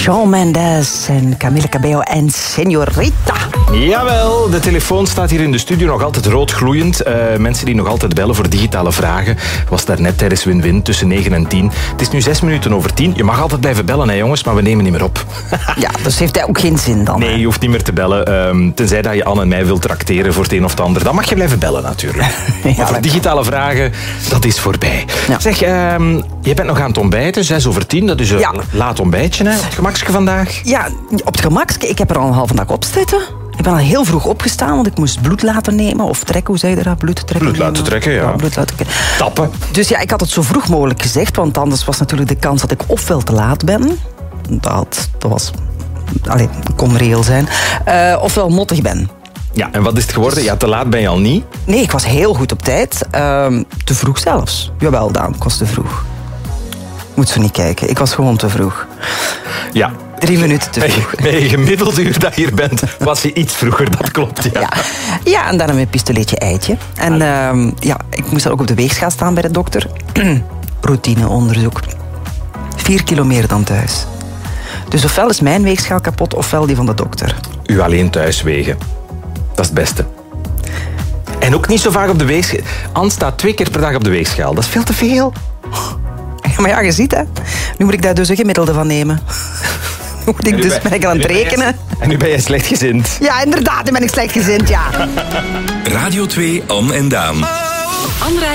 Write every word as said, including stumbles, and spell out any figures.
Shawn Mendes en Camila Cabello en Señorita. Jawel, de telefoon staat hier in de studio nog altijd rood gloeiend. Uh, mensen die nog altijd bellen voor digitale vragen. Was daarnet tijdens Win-Win tussen negen en tien. Het is nu zes minuten over tien. Je mag altijd blijven bellen, hè, jongens, maar we nemen niet meer op. Ja, dus heeft hij ook geen zin dan? Nee, je hoeft niet meer te bellen. Um, tenzij dat je Anne en mij wilt trakteren voor het een of het ander. Dan mag je blijven bellen, natuurlijk. Ja, maar voor digitale vragen, dat is voorbij. Ja. Zeg, um, je bent nog aan het ontbijten, zes over tien. Dat is een ja. laat ontbijtje, hè? Op het gemakske vandaag? Ja, op het gemakske. Ik heb er al een halve dag op zitten. Ik ben al heel vroeg opgestaan, want ik moest bloed laten nemen. Of trekken, hoe zei je dat? Bloed trekken. Bloed laten trekken, ja. ja bloed laten trekken. Tappen. Dus ja, ik had het zo vroeg mogelijk gezegd, want anders was natuurlijk de kans dat ik ofwel te laat ben. Dat, dat was... Allee, kon reëel zijn. Uh, ofwel mottig ben. Ja, en wat is het geworden? Ja, te laat ben je al niet? Nee, ik was heel goed op tijd. Uh, te vroeg zelfs. Jawel, Daan, ik was te vroeg. Moet zo niet kijken. Ik was gewoon te vroeg. Ja. Drie minuten te vroeg. Bij je gemiddelde uur dat je hier bent, was je iets vroeger, dat klopt, ja. Ja, ja en dan een pistoletje eitje. En uh, ja, ik moest dan ook op de weegschaal staan bij de dokter. Routineonderzoek. Vier kilo meer dan thuis. Dus ofwel is mijn weegschaal kapot, ofwel die van de dokter. U alleen thuis wegen. Dat is het beste. En ook niet zo vaak op de weegschaal. Anne staat twee keer per dag op de weegschaal. Dat is veel te veel. Maar ja, je ziet hè. Nu moet ik daar dus een gemiddelde van nemen. Nu moet ik dus ben ik aan het rekenen. En nu ben jij slechtgezind. Ja, inderdaad, nu ben ik slechtgezind, ja. Radio twee, Anne en Daan.